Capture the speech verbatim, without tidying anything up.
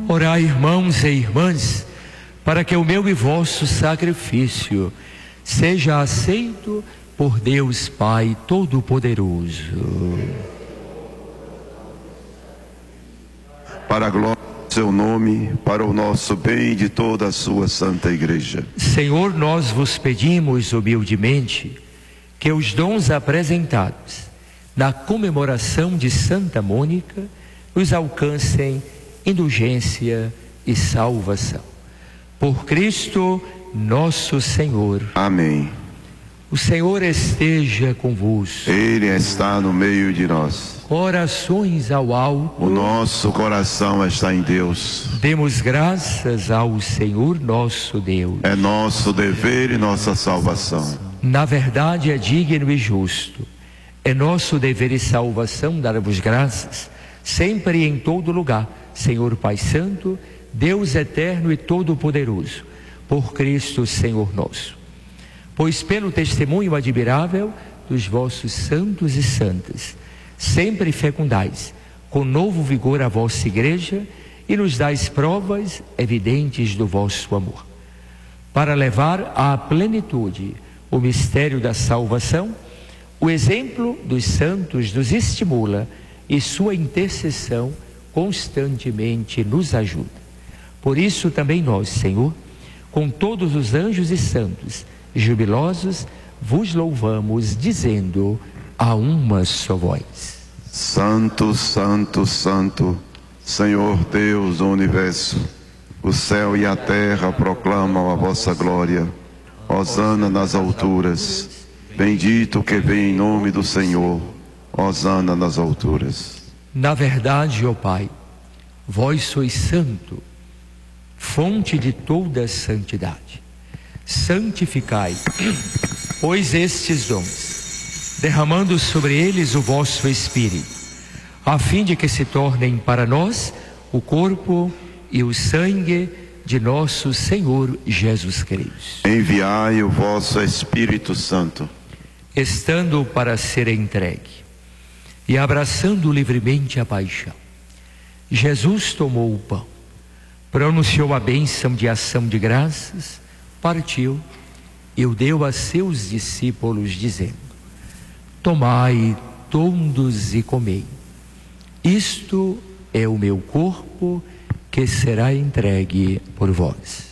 Orai, irmãos e irmãs, para que o meu e vosso sacrifício seja aceito por Deus Pai Todo-Poderoso. Para a glória do seu nome, para o nosso bem e de toda a sua santa igreja. Senhor, nós vos pedimos humildemente que os dons apresentados na comemoração de Santa Mônica os alcancem indulgência e salvação. Por Cristo nosso Senhor. Amém. O Senhor esteja convosco. Ele está no meio de nós. Orações ao alto. O nosso coração está em Deus. Demos graças ao Senhor nosso Deus. É nosso dever e nossa salvação. Na verdade é digno e justo. É nosso dever e salvação dar-vos graças, sempre e em todo lugar, Senhor Pai Santo, Deus eterno e todo-poderoso, por Cristo Senhor nosso. Pois pelo testemunho admirável dos vossos santos e santas, sempre fecundais com novo vigor a vossa igreja e nos dais provas evidentes do vosso amor. Para levar à plenitude o mistério da salvação, o exemplo dos santos nos estimula e sua intercessão constantemente nos ajuda. Por isso também nós, Senhor, com todos os anjos e santos, jubilosos, vos louvamos, dizendo a uma só voz: Santo, Santo, Santo, Senhor Deus do Universo, o céu e a terra proclamam a vossa glória. Hosana nas alturas. Bendito que vem em nome do Senhor. Hosana nas alturas. Na verdade, ó Pai, vós sois santo, fonte de toda santidade. Santificai, pois estes dons, derramando sobre eles o vosso Espírito, a fim de que se tornem para nós o corpo e o sangue de nosso Senhor Jesus Cristo. Enviai o vosso Espírito Santo. Estando para ser entregue e abraçando livremente a paixão, Jesus tomou o pão, pronunciou a bênção de ação de graças, partiu e o deu a seus discípulos, dizendo: tomai todos e comei. Isto é o meu corpo que será entregue por vós.